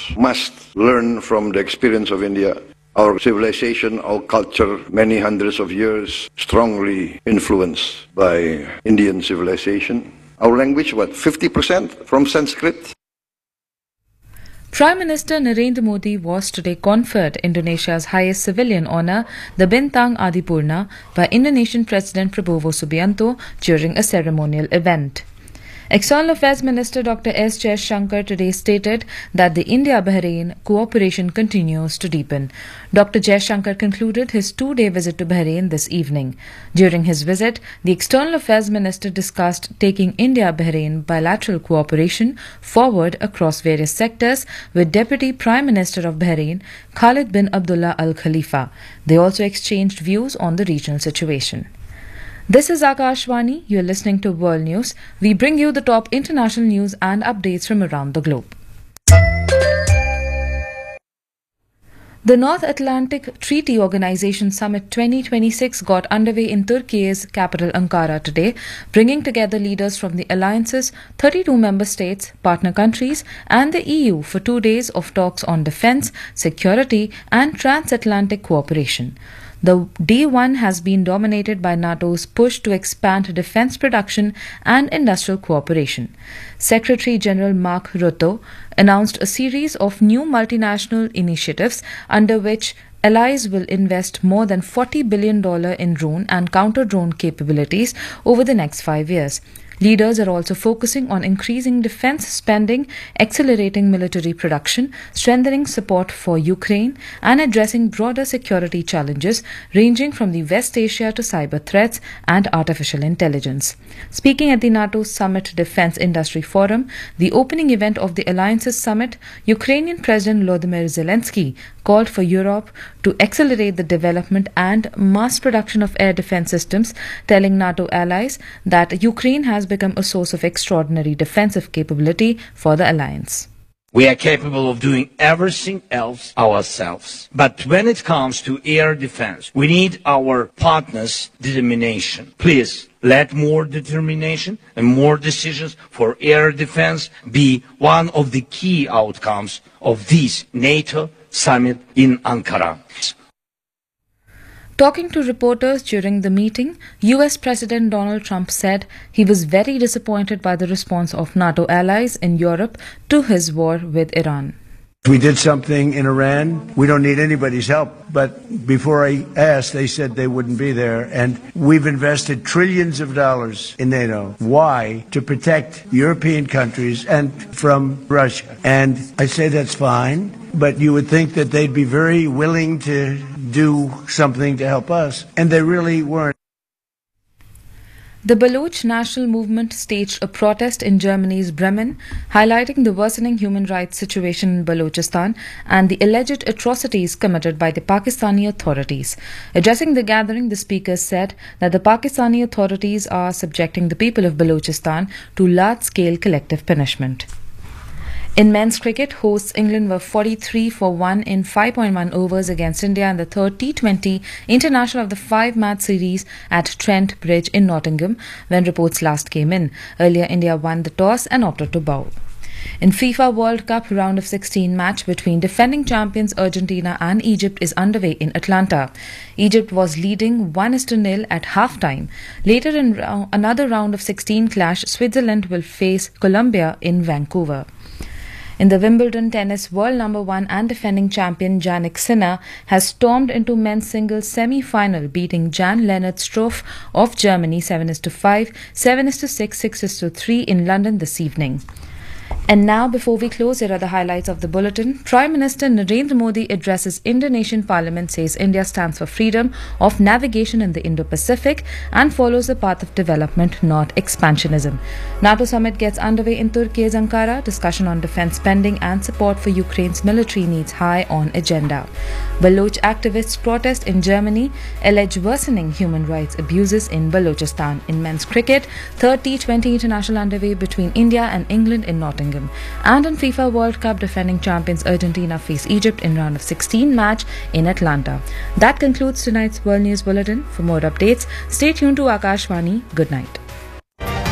must learn from the experience of India. Our civilization, our culture, many hundreds of years, strongly influenced by Indian civilization. Our language, 50% from Sanskrit? Prime Minister Narendra Modi was today conferred Indonesia's highest civilian honour, the Bintang Adipurna, by Indonesian President Prabowo Subianto during a ceremonial event. External Affairs Minister Dr. S. Jaishankar today stated that the India-Bahrain cooperation continues to deepen. Dr. Jaishankar concluded his two-day visit to Bahrain this evening. During his visit, the External Affairs Minister discussed taking India-Bahrain bilateral cooperation forward across various sectors with Deputy Prime Minister of Bahrain, Khalid bin Abdullah Al Khalifa. They also exchanged views on the regional situation. This is Akashvani. You are listening to World News. We bring you the top international news and updates from around the globe. The North Atlantic Treaty Organization Summit 2026 got underway in Turkey's capital Ankara today, bringing together leaders from the alliance's 32 member states, partner countries, and the EU for 2 days of talks on defense, security, and transatlantic cooperation. The Day 1 has been dominated by NATO's push to expand defense production and industrial cooperation. Secretary General Mark Rutte announced a series of new multinational initiatives under which allies will invest more than $40 billion in drone and counter-drone capabilities over the next 5 years. Leaders are also focusing on increasing defense spending, accelerating military production, strengthening support for Ukraine, and addressing broader security challenges ranging from the West Asia to cyber threats and artificial intelligence. Speaking at the NATO Summit Defense Industry Forum, the opening event of the Alliance's summit, Ukrainian President Volodymyr Zelensky called for Europe to accelerate the development and mass production of air defense systems, telling NATO allies that Ukraine has become a source of extraordinary defensive capability for the alliance. We are capable of doing everything else ourselves. But when it comes to air defense, we need our partners' determination. Please, let more determination and more decisions for air defense be one of the key outcomes of this NATO summit in Ankara. Talking to reporters during the meeting, US President Donald Trump said he was very disappointed by the response of NATO allies in Europe to his war with Iran. We did something in Iran. We don't need anybody's help. But before I asked, they said they wouldn't be there. And we've invested trillions of dollars in NATO. Why? To protect European countries and from Russia. And I say that's fine. But you would think that they'd be very willing to do something to help us. And they really weren't. The Baloch National Movement staged a protest in Germany's Bremen, highlighting the worsening human rights situation in Balochistan and the alleged atrocities committed by the Pakistani authorities. Addressing the gathering, the speakers said that the Pakistani authorities are subjecting the people of Balochistan to large-scale collective punishment. In men's cricket, hosts England were 43 for 1 in 5.1 overs against India in the third T20 international of the 5-match series at Trent Bridge in Nottingham when reports last came in. Earlier, India won the toss and opted to bowl. In FIFA World Cup round of 16 match between defending champions Argentina and Egypt is underway in Atlanta. Egypt was leading 1-0 at half-time. Later in another round of 16 clash, Switzerland will face Colombia in Vancouver. In the Wimbledon tennis, world number 1 and defending champion Jannik Sinner has stormed into men's singles semi-final, beating Jan-Lennard Struff of Germany 7-5, 7-6, 6-3 in London this evening. And now, before we close, here are the highlights of the bulletin. Prime Minister Narendra Modi addresses Indonesian Parliament, says India stands for freedom of navigation in the Indo-Pacific and follows the path of development, not expansionism. NATO summit gets underway in Turkey's Ankara. Discussion on defense spending and support for Ukraine's military needs high on agenda. Baloch activists protest in Germany, allege worsening human rights abuses in Balochistan. In men's cricket, third T20 international underway between India and England in Nottingham. And in FIFA World Cup, defending champions Argentina face Egypt in round of 16 match in Atlanta. That concludes tonight's World News Bulletin. For more updates, stay tuned to Akashvani. Good night.